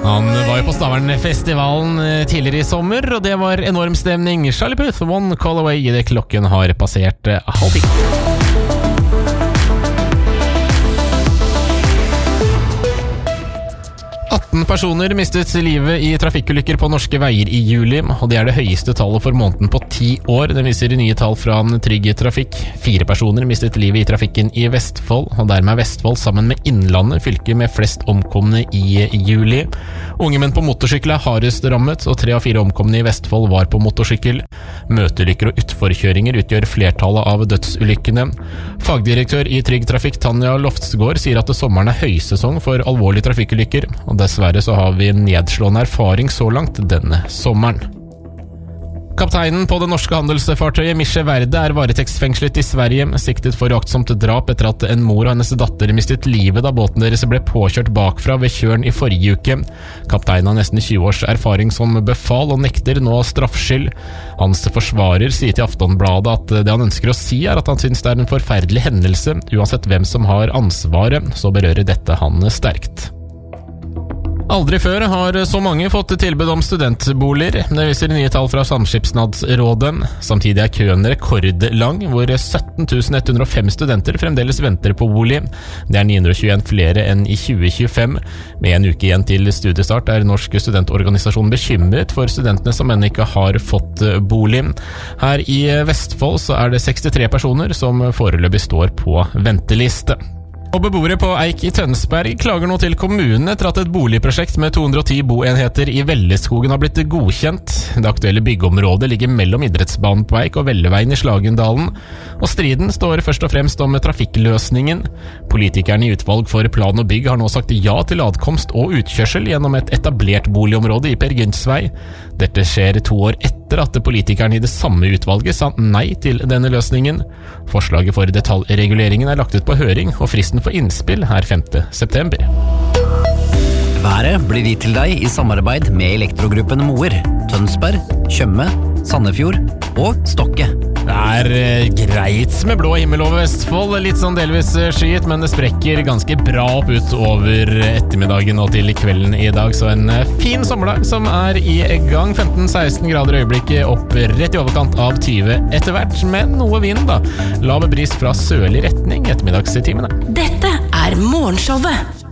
Han var jo på Stavernfestivalen tidligere i sommer, og det var enorm stemning. Charlie Puth, One Call Away, i det klokken har passert 12:30. 18 personer mistet livet i trafikkulykker på norske veier i juli, og det er det høyeste tallet for måneden på 10 år. Det viser nye tall fra Trygg Trafikk. 4 personer mistet livet i trafikken i Vestfold, og dermed er Vestfold sammen med Innlandet fylket med flest omkomne i juli. Unge menn på motorsykkel er hardest rammet, og 3 av 4 omkomne i Vestfold var på motorsykkel. Møteulykker og utforkjøringer utgjør flertallet av dødsulykkene. Fagdirektør i Trygg Trafikk, Tanja Loftsgaard, sier at sommeren er høysesong for alvorlige trafikkulykker, og dessverre så har vi nedslående erfaring så langt denne sommeren. Kapteinen på det norske handelsfartøyet Misje Verde er varetektsfengslet i Sverige, siktet for uaktsomt drap etter at en mor og hennes datter mistet livet da båten deres ble påkjørt bakfra ved Tjørn i forrige uke. Kapteinen har nesten 20 års erfaring som befal og nekter nå straffskyld. Hans forsvarer sier til Aftonbladet at det han ønsker å si er at han synes det er en forferdelig hendelse. Uansett hvem som har ansvaret, så berører dette han sterkt. Aldri før har så mange fått tilbud om studentboliger. Det viser nye tall fra Samskipnadsrådet. Samtidig er køen rekordlang, hvor 17.105 studenter fremdeles venter på bolig. Det er 921 flere enn i 2025. Med en uke igjen til studiestart er Norsk studentorganisasjon bekymret for studentene som ennå ikke har fått bolig. Her i Vestfold så er det 63 personer som foreløpig står på venteliste. Og beboere på Eik i Tønsberg klager nå til kommunen etter at et boligprosjekt med 210 boenheter i Velleskogen har blitt godkjent. Det aktuelle byggeområdet ligger mellom idrettsbanen på Eik og Velleveien i Slagendalen, og striden står først og fremst om trafikkløsningen. Politikerne i utvalg for plan og bygg har nå sagt ja til adkomst og utkjørsel gjennom et etablert boligområde i Per Gynts vei. Dette skjer 2 år etter at politikerne i det samme utvalget sa nei til denne løsningen. Forslaget for detaljreguleringen er lagt ut på høring, og fristen for innspill er 5. september. Været blir gitt til deg i samarbeid med Elektrogruppen Moer, Tønsberg, Tjøme, Sandefjord og Stokke. Det er greit med blå himmel over Vestfold, litt sånn delvis skyet, men det sprekker ganske bra opp ut over ettermiddagen og til kvelden i dag, så en fin sommerdag som er i gang. 15-16 grader øyeblikket, opp rett i overkant av 20 etter hvert, med noe vind da. Lav bris fra sørlig retning ettermiddagstimene. Dette er Morgenshowet.